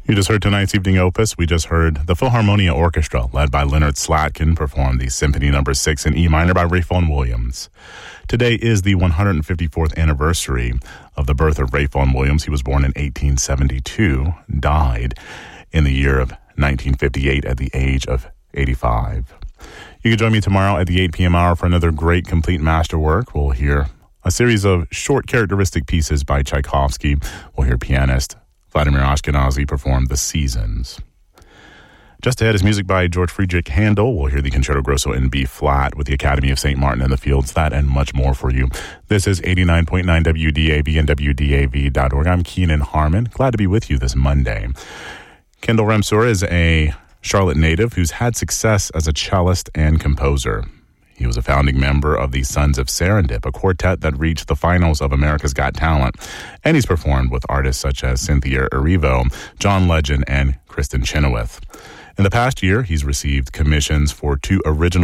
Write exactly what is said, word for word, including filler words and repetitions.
You just heard tonight's evening opus. We just heard the Philharmonia Orchestra, led by Leonard Slatkin, perform the Symphony Number Six in E minor by Ralph Vaughan Williams. Today is the one hundred fifty-fourth anniversary of the birth of Ralph Vaughan Williams. He was born in eighteen seventy-two, died in the year of nineteen fifty-eight at the age of eighty-five. You can join me tomorrow at the eight p.m. hour for another great complete masterwork. We'll hear a series of short characteristic pieces by Tchaikovsky. We'll hear pianist Vladimir Ashkenazy performed The Seasons. Just ahead is music by George Friedrich Handel. We'll hear the Concerto Grosso in B flat with the Academy of Saint Martin in the Fields. That and much more for you. This is eighty-nine point nine W D A V and W D A V dot org. I'm Keenan Harmon. Glad to be with you this Monday. Kendall Ramsour is a Charlotte native who's had success as a cellist and composer. He was a founding member of the Sons of Serendip, a quartet that reached the finals of America's Got Talent, and he's performed with artists such as Cynthia Erivo, John Legend, and Kristen Chenoweth. In the past year, he's received commissions for two original